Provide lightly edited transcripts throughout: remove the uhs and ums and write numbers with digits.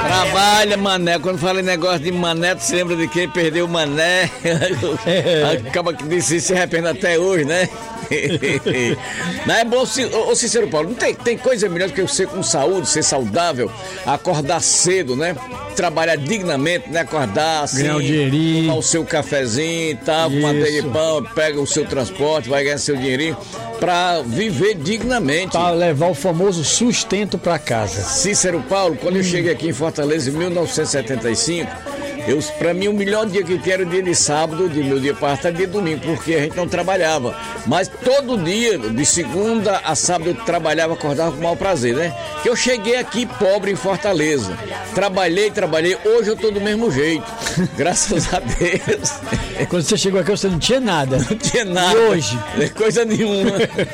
Trabalha, mané. Quando fala em negócio de mané, tu se lembra de quem perdeu o mané? Acaba que disse isso, se arrepende até hoje, né? Não é bom, ô Cícero Paulo, não tem coisa melhor do que você com saúde, ser saudável, acordar cedo, né? Trabalhar dignamente, né? Acordar assim, ganhar um dinheirinho, tomar o seu cafezinho e tal, manteiga de pão, pega o seu transporte, vai ganhar seu dinheirinho pra viver dignamente. Pra levar o famoso sustento pra casa. Cícero Paulo, quando eu cheguei aqui em Fortaleza em 1975, pra mim o melhor dia que tinha era o dia de sábado, de meu dia para dia de domingo, porque a gente não trabalhava. Mas todo dia, de segunda a sábado, eu trabalhava, acordava com mau prazer, né? Que eu cheguei aqui pobre em Fortaleza. Trabalhei, hoje eu tô do mesmo jeito. Graças a Deus. Quando você chegou aqui, você não tinha nada. Não tinha nada. E hoje? Coisa nenhuma.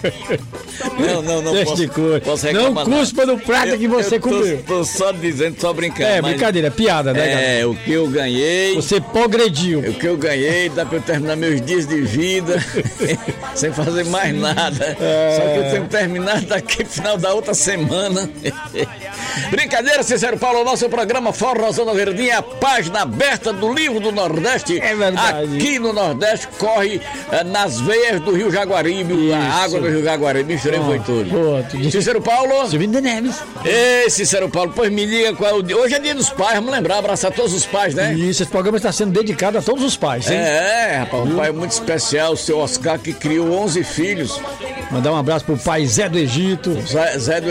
Não posso reclamar. Não cuspa no prato que você comeu. Tô só dizendo, só brincando. Mas brincadeira, piada, né, galera? O que eu ganhei. Você progrediu. O que eu ganhei, dá pra eu terminar meus dias de vida sem fazer mais nada. Só que eu tenho que terminar daqui no final da outra semana. Brincadeira, Cícero Paulo, o nosso programa Forró Zona Verdinha é a página aberta do Livro do Nordeste. É verdade. Aqui no Nordeste corre nas veias do Rio Jaguaribe, a água do Rio Jaguaribe, misturei foi tudo. Cícero Paulo. Silvino Neves. Ei, Cícero Paulo, pois me diga qual é o dia. Hoje é dia dos pais, vamos lembrar, abraçar todos os pais, né? Isso, esse programa está sendo dedicado a todos os pais, hein? Rapaz, um pai muito especial, o seu Oscar, que criou 11 filhos. Mandar um abraço pro pai Zé do Egito. Zé do